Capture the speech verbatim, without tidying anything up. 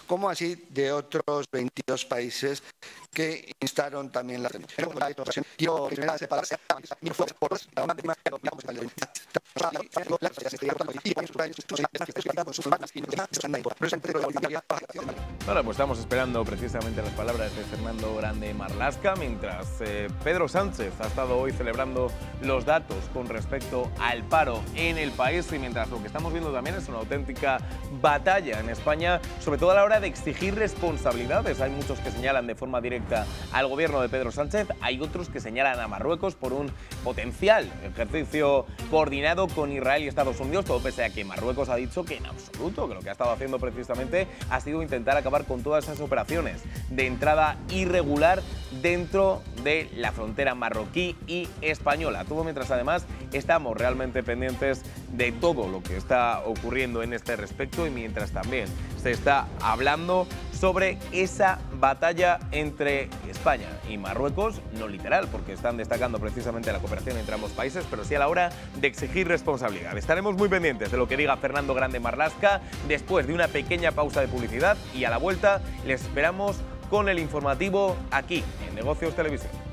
como así de otros veintidós países que instaron también la Bueno, pues estamos esperando precisamente las palabras de Fernando Grande Marlaska, mientras eh, Pedro Sánchez ha estado hoy celebrando los datos con respecto al paro en el país, y mientras lo que estamos viendo también es una auténtica batalla en España, sobre todo a la hora de exigir responsabilidades. Hay muchos que señalan de forma directa al gobierno de Pedro Sánchez, hay otros que señalan a Marruecos por un potencial ejercicio coordinado con Israel y Estados Unidos, todo pese a que Marruecos ha dicho que en absoluto, que lo que ha estado haciendo precisamente ha sido intentar acabar con todas esas operaciones de entrada irregular dentro de la frontera marroquí y española. Todo mientras además estamos realmente pendientes de todo lo que está ocurriendo en este respecto, y mientras también se está hablando sobre esa batalla entre España y Marruecos, no literal, porque están destacando precisamente la cooperación entre ambos países, pero sí a la hora de exigir responsabilidad. Estaremos muy pendientes de lo que diga Fernando Grande Marlaska después de una pequeña pausa de publicidad, y a la vuelta les esperamos con el informativo aquí en Negocios Televisión.